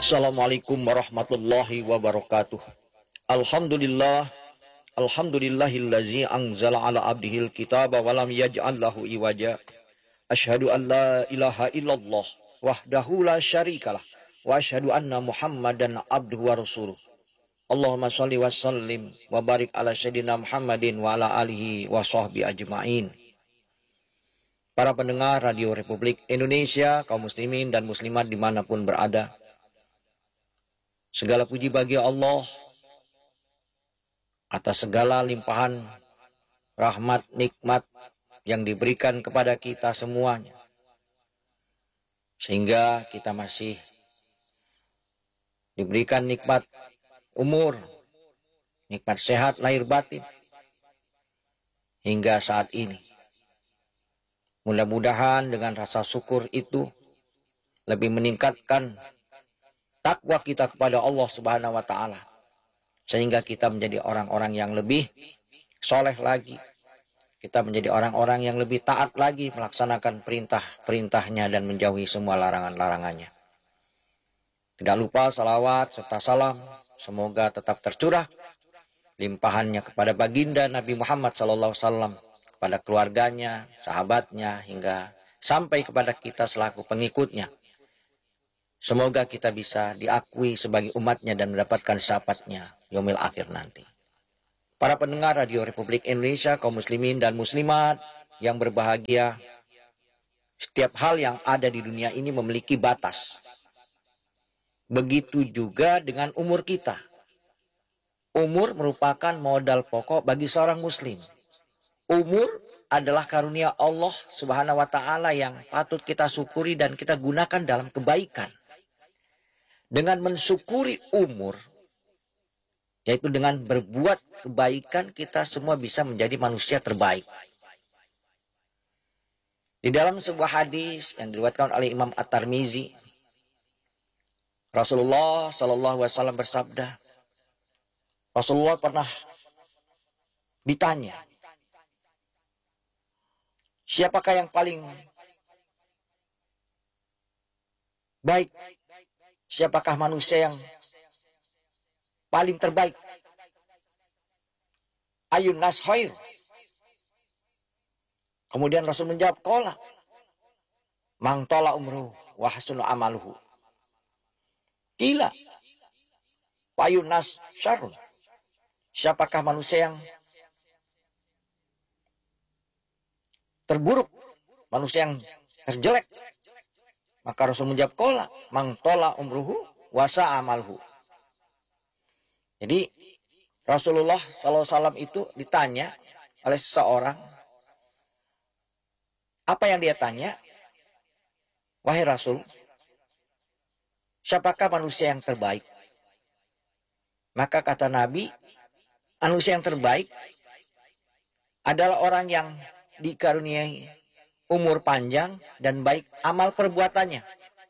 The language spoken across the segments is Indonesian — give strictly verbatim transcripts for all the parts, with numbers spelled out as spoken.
Assalamualaikum warahmatullahi wabarakatuh. Alhamdulillah, alhamdulillahillazi anzala ala abdihil kitaba walam yaj'al lahu iwaja. Asyhadu an la ilaha illallah wahdahu la syarikalah wa asyhadu anna Muhammadan abduhu wa rasuluh. Allahumma shalli wa sallim wa barik ala sayyidina Muhammadin wa ala alihi wa sahbihi ajma'in. Para pendengar Radio Republik Indonesia, kaum muslimin dan muslimat dimanapun berada, segala puji bagi Allah atas segala limpahan rahmat nikmat yang diberikan kepada kita semuanya, sehingga kita masih diberikan nikmat umur, nikmat sehat lahir batin hingga saat ini. Mudah-mudahan dengan rasa syukur itu lebih meningkatkan takwa kita kepada Allah Subhanahu wa taala, sehingga kita menjadi orang-orang yang lebih soleh lagi. Kita menjadi orang-orang yang lebih taat lagi melaksanakan perintah-perintahnya dan menjauhi semua larangan-larangannya. Tidak lupa salawat serta salam semoga tetap tercurah limpahannya kepada baginda Nabi Muhammad sallallahu alaihi wasallam, kepada keluarganya, sahabatnya, hingga sampai kepada kita selaku pengikutnya. Semoga kita bisa diakui sebagai umatnya dan mendapatkan syafaatnya yaumil akhir nanti. Para pendengar Radio Republik Indonesia, kaum muslimin dan muslimat yang berbahagia, setiap hal yang ada di dunia ini memiliki batas. Begitu juga dengan umur kita. Umur merupakan modal pokok bagi seorang muslim. Umur adalah karunia Allah Subhanahu wa taala yang patut kita syukuri dan kita gunakan dalam kebaikan. Dengan mensyukuri umur, yaitu dengan berbuat kebaikan, kita semua bisa menjadi manusia terbaik. Di dalam sebuah hadis yang diriwayatkan oleh Imam At-Tirmizi, Rasulullah Shallallahu Alaihi Wasallam bersabda, Rasulullah pernah ditanya, siapakah yang paling baik? Siapakah manusia yang paling terbaik? Ayun nas khair. Kemudian Rasul menjawab, qala mang tola umruhu wa hasunu amaluhu. Qila ayun nas syarrun. Siapakah manusia yang terburuk, manusia yang terjelek? Maka Rasul menjawab, qala mang tola umruhu wasa amalhu. Jadi Rasulullah shallallahu alaihi wasallam itu ditanya oleh seseorang. Apa yang dia tanya? Wahai Rasul, siapakah manusia yang terbaik? Maka kata Nabi, manusia yang terbaik adalah orang yang dikaruniai umur panjang dan baik amal perbuatannya.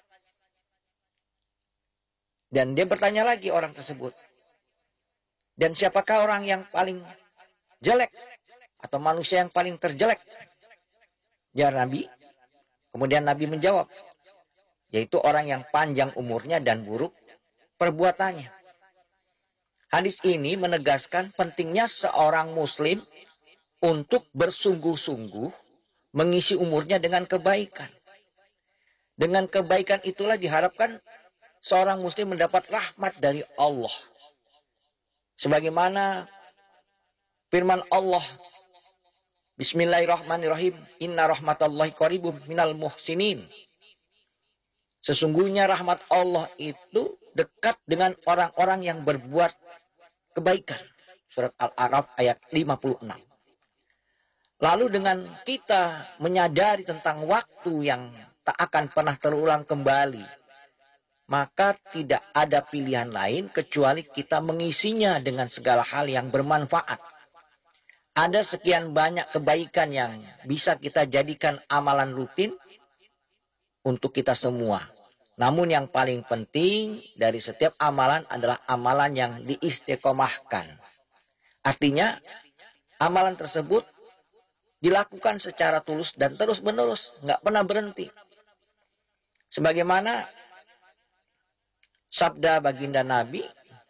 Dan dia bertanya lagi orang tersebut, dan siapakah orang yang paling jelek atau manusia yang paling terjelek? Ya Nabi. Kemudian Nabi menjawab, yaitu orang yang panjang umurnya dan buruk perbuatannya. Hadis ini menegaskan pentingnya seorang muslim untuk bersungguh-sungguh mengisi umurnya dengan kebaikan. Dengan kebaikan itulah diharapkan seorang muslim mendapat rahmat dari Allah. Sebagaimana firman Allah, Bismillahirrahmanirrahim, inna rahmatallahi qaribum minal muhsinin. Sesungguhnya rahmat Allah itu dekat dengan orang-orang yang berbuat kebaikan. Surat Al-A'raf ayat lima puluh enam. Lalu dengan kita menyadari tentang waktu yang tak akan pernah terulang kembali, maka tidak ada pilihan lain kecuali kita mengisinya dengan segala hal yang bermanfaat. Ada sekian banyak kebaikan yang bisa kita jadikan amalan rutin untuk kita semua. Namun yang paling penting dari setiap amalan adalah amalan yang diistiqomahkan. Artinya, amalan tersebut dilakukan secara tulus dan terus menerus, nggak pernah berhenti. Sebagaimana Sabda baginda Nabi,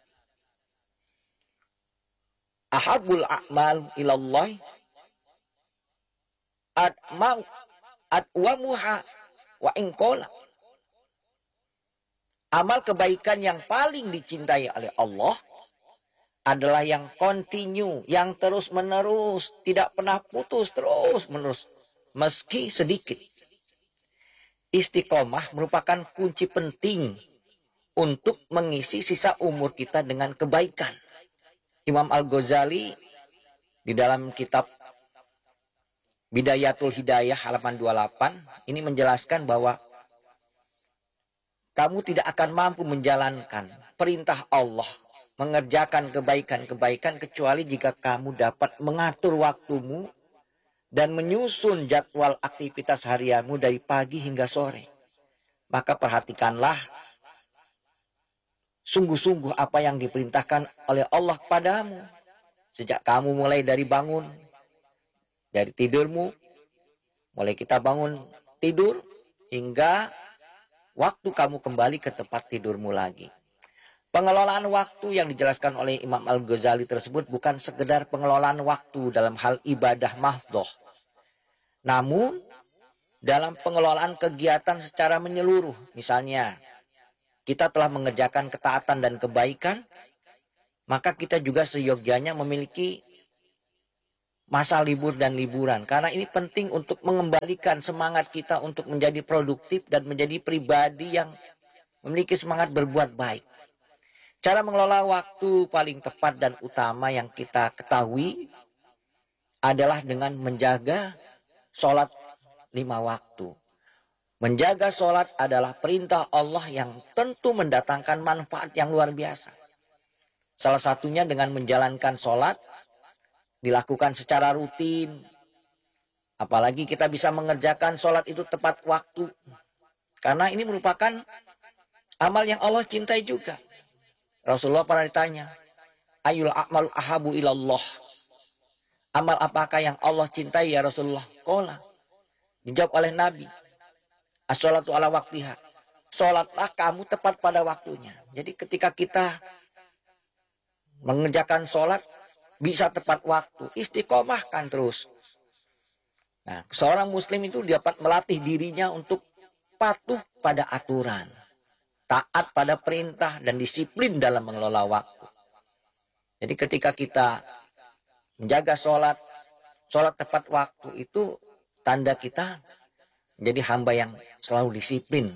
ahabul a'mal ilallah atmau atwamuha wa inqala. Amal kebaikan yang paling dicintai oleh Allah adalah yang continue, yang terus menerus, tidak pernah putus, terus menerus, meski sedikit. Istiqomah merupakan kunci penting untuk mengisi sisa umur kita dengan kebaikan. Imam Al-Ghazali di dalam kitab Bidayatul Hidayah halaman dua puluh delapan ini menjelaskan bahwa kamu tidak akan mampu menjalankan perintah Allah, mengerjakan kebaikan-kebaikan kecuali jika kamu dapat mengatur waktumu dan menyusun jadwal aktivitas harianmu dari pagi hingga sore. Maka perhatikanlah sungguh-sungguh apa yang diperintahkan oleh Allah kepadamu. Sejak kamu mulai dari bangun, dari tidurmu, mulai kita bangun tidur hingga waktu kamu kembali ke tempat tidurmu lagi. Pengelolaan waktu yang dijelaskan oleh Imam Al-Ghazali tersebut bukan sekedar pengelolaan waktu dalam hal ibadah mahdhah. Namun, dalam pengelolaan kegiatan secara menyeluruh. Misalnya, kita telah mengerjakan ketaatan dan kebaikan, maka kita juga seyogyanya memiliki masa libur dan liburan. Karena ini penting untuk mengembalikan semangat kita untuk menjadi produktif dan menjadi pribadi yang memiliki semangat berbuat baik. Cara mengelola waktu paling tepat dan utama yang kita ketahui adalah dengan menjaga sholat lima waktu. Menjaga sholat adalah perintah Allah yang tentu mendatangkan manfaat yang luar biasa. Salah satunya dengan menjalankan sholat, dilakukan secara rutin. Apalagi kita bisa mengerjakan sholat itu tepat waktu. Karena ini merupakan amal yang Allah cintai juga. Rasulullah pernah ditanya, ayul a'malu ahabu ilallah. Amal apakah yang Allah cintai ya Rasulullah? Qala. Dijawab oleh Nabi, as-sholatu ala waktiha. Sholatlah kamu tepat pada waktunya. Jadi ketika kita mengerjakan sholat, bisa tepat waktu. Istiqomahkan terus. Nah, seorang muslim itu dapat melatih dirinya untuk patuh pada aturan. Taat pada perintah dan disiplin dalam mengelola waktu. Jadi ketika kita menjaga sholat, sholat tepat waktu itu tanda kita menjadi hamba yang selalu disiplin.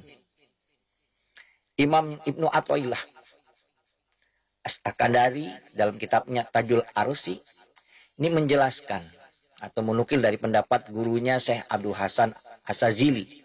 Imam Ibnu Athaillah As-Sakandari dalam kitabnya Tajul Arusi ini menjelaskan atau menukil dari pendapat gurunya Syekh Abdul Hasan Asazili.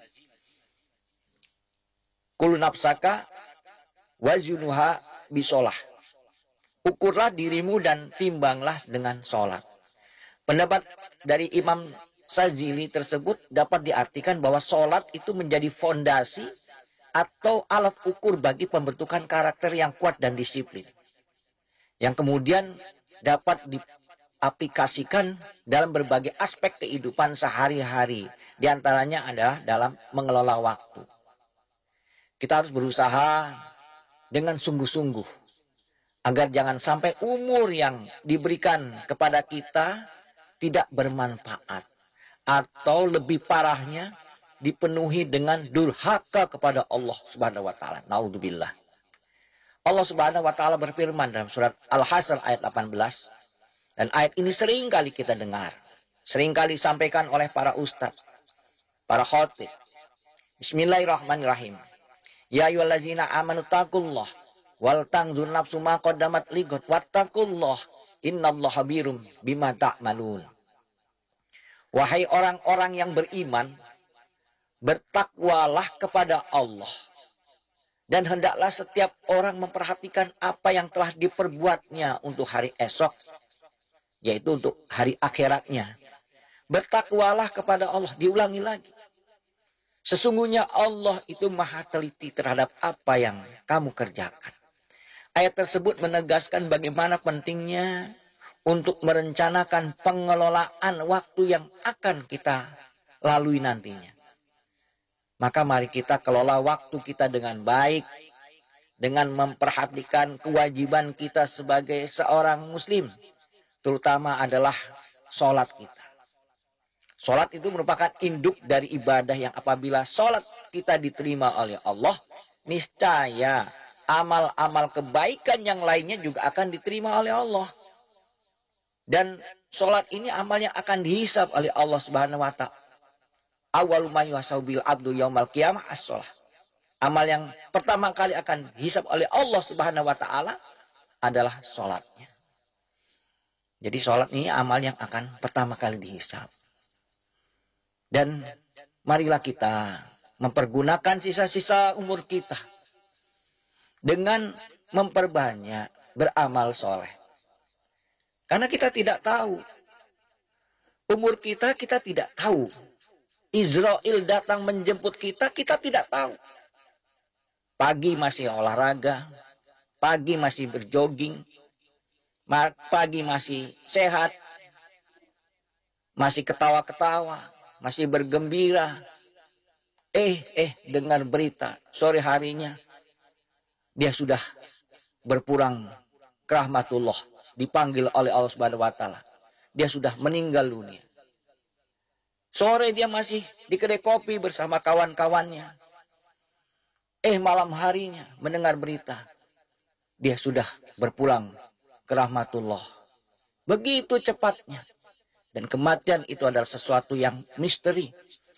Kul nafsaka wazunuha bisolah. Ukurlah dirimu dan timbanglah dengan sholat. Pendapat dari Imam Sazili tersebut dapat diartikan bahwa sholat itu menjadi fondasi atau alat ukur bagi pembentukan karakter yang kuat dan disiplin. Yang kemudian dapat diaplikasikan dalam berbagai aspek kehidupan sehari-hari. Di antaranya adalah dalam mengelola waktu. Kita harus berusaha dengan sungguh-sungguh agar jangan sampai umur yang diberikan kepada kita tidak bermanfaat. Atau lebih parahnya dipenuhi dengan durhaka kepada Allah Subhanahu wa taala. Naudzubillah. Allah Subhanahu wa taala berfirman dalam surat Al-Hasr ayat delapan belas. Dan ayat ini sering kali kita dengar. Sering kali disampaikan oleh para ustadz, para khotib. Bismillahirrahmanirrahim. Ya ayyuhallazina amanu taqullah wal tanzur nafsum ma qaddamat lighad wattaqullah innallaha khabirum bima ta'malun. Wahai orang-orang yang beriman, bertakwalah kepada Allah dan hendaklah setiap orang memperhatikan apa yang telah diperbuatnya untuk hari esok, yaitu untuk hari akhiratnya. Bertakwalah kepada Allah, diulangi lagi. Sesungguhnya Allah itu maha teliti terhadap apa yang kamu kerjakan. Ayat tersebut menegaskan bagaimana pentingnya untuk merencanakan pengelolaan waktu yang akan kita lalui nantinya. Maka mari kita kelola waktu kita dengan baik. dengan memperhatikan kewajiban kita sebagai seorang muslim, terutama adalah sholat kita. Sholat itu merupakan induk dari ibadah yang apabila sholat kita diterima oleh Allah, niscaya amal-amal kebaikan yang lainnya juga akan diterima oleh Allah. Dan sholat ini amal yang akan dihisab oleh Allah Subhanahu wa Ta'ala. Awwalu ma yuhasabil abdu yaumal qiyamah as-sholah. Amal yang pertama kali akan dihisab oleh Allah Subhanahu wa Ta'ala adalah sholatnya. Jadi sholat ini amal yang akan pertama kali dihisab. Dan marilah kita mempergunakan sisa-sisa umur kita dengan memperbanyak beramal soleh. Karena kita tidak tahu. Umur kita, kita tidak tahu. Israel datang menjemput kita, kita tidak tahu. Pagi masih olahraga, pagi masih berjogging, pagi masih sehat, masih ketawa-ketawa, masih bergembira. Eh, eh, dengar berita, sore harinya, dia sudah berpulang ke rahmatullah, dipanggil oleh Allah Subhanahu wa Ta'ala. Dia sudah meninggal dunia. Sore dia masih di kedai kopi bersama kawan-kawannya. Eh, malam harinya mendengar berita, dia sudah berpulang ke rahmatullah. Begitu cepatnya. Dan kematian itu adalah sesuatu yang misteri.